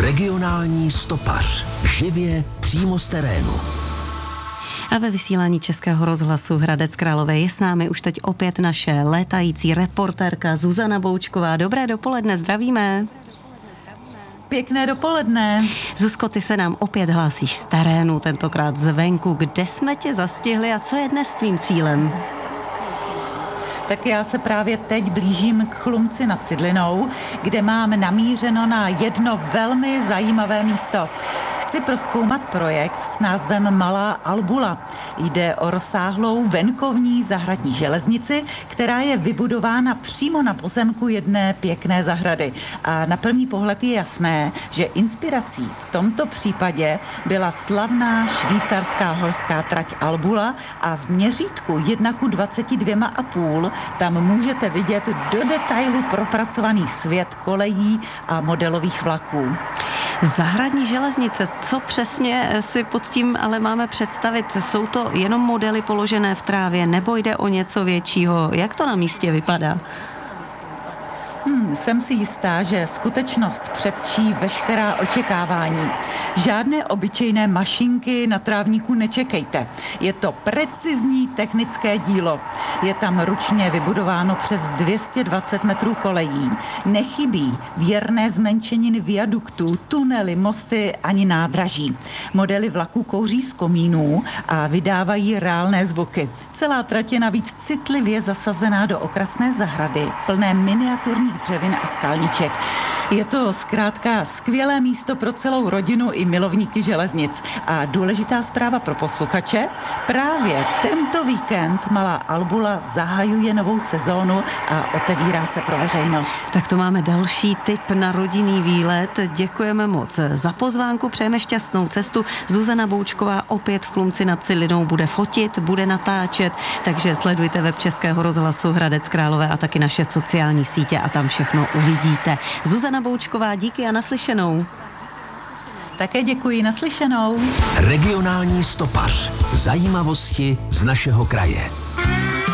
Regionální stopař. Živě přímo z terénu. A ve vysílání Českého rozhlasu Hradec Králové je s námi už teď opět naše létající reportérka Zuzana Boučková. Dobré dopoledne, zdravíme. Pěkné dopoledne. Zuzko, ty se nám opět hlásíš z terénu, tentokrát zvenku. Kde jsme tě zastihli a co je dnes tvým cílem? Tak já se právě teď blížím k Chlumci nad Cidlinou, kde mám namířeno na jedno velmi zajímavé místo. Chci prozkoumat projekt s názvem Malá Albula. Jde o rozsáhlou venkovní zahradní železnici, která je vybudována přímo na pozemku jedné pěkné zahrady. A na první pohled je jasné, že inspirací v tomto případě byla slavná švýcarská horská trať Albula a v měřítku 1:22,5 tam můžete vidět do detailu propracovaný svět kolejí a modelových vlaků. Zahradní železnice, co přesně si pod tím ale máme představit? Jsou to jenom modely položené v trávě, nebo jde o něco většího? Jak to na místě vypadá? Jsem si jistá, že skutečnost předčí veškerá očekávání. Žádné obyčejné mašinky na trávníku nečekejte. Je to precizní technické dílo. Je tam ručně vybudováno přes 220 metrů kolejí. Nechybí věrné zmenšeniny viaduktů, tunely, mosty ani nádraží. Modely vlaků kouří z komínů a vydávají reálné zvuky. Celá trať je navíc citlivě zasazená do okrasné zahrady, plné miniaturních dřevin a skalniček. Je to zkrátka skvělé místo pro celou rodinu i milovníky železnic. A důležitá zpráva pro posluchače, právě tento víkend Malá Albula zahajuje novou sezónu a otevírá se pro veřejnost. Tak to máme další tip na rodinný výlet. Děkujeme moc za pozvánku, přejeme šťastnou cestu. Zuzana Boučková opět v Chlumci nad Cidlinou bude fotit, bude natáčet, takže sledujte web Českého rozhlasu Hradec Králové a taky naše sociální sítě a tam všechno uvidíte. Zuzana Boučková, díky a naslyšenou. Také děkuji, naslyšenou. Regionální stopař. Zajímavosti z našeho kraje.